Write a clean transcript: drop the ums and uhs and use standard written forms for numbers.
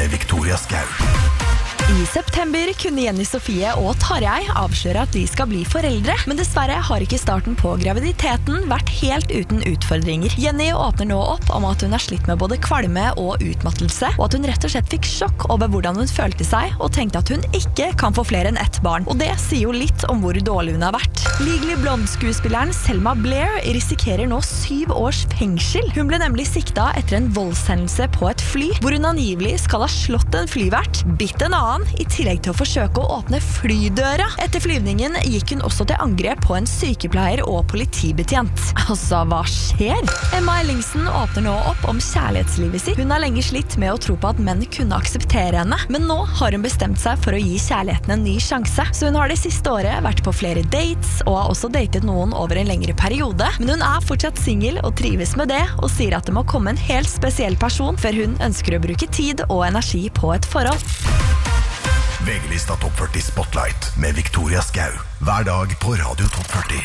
med Victoria Skau. I september kunne Jenny Sofie og Tarjei avsløre at de skal bli foreldre, men dessverre har ikke starten på graviditeten vært helt uten utfordringer. Jenny åpner nå opp om at hun har slitt med både kvalme og utmattelse, og at hun rett og slett fikk sjokk over hvordan hun følte seg, og tenkte at hun ikke kan få flere enn ett barn. Og det sier jo litt om hvor dårlig hun har vært. Legally Blonde-skuespilleren Selma Blair risikerer nå 7 års fengsel. Hun ble nemlig sikta etter en voldshendelse på et fly, hvor hun angivelig skal ha slått en flyvert, bitt en annen, i tillegg til å forsøke å åpne flydøra. Etter flyvningen gikk hun også til angrep på en sykepleier og politibetjent. Altså, hva skjer? Emma Ellingsen åpner nå opp om kjærlighetslivet sitt. Hun har lenge slitt med å tro på at menn kunne akseptere henne, men nå har hun bestemt seg for å gi kjærligheten en ny sjanse. Så hun har det siste året vært på flere dates, og har også datet noen over en lengre periode. Men hun er fortsatt single og trives med det, og sier at det må komme en helt spesiell person før hun ønsker å bruke tid og energi på et forhold. VG-lista Topp 40 Spotlight med Victoria Skau. Hver dag på Radio Topp 40.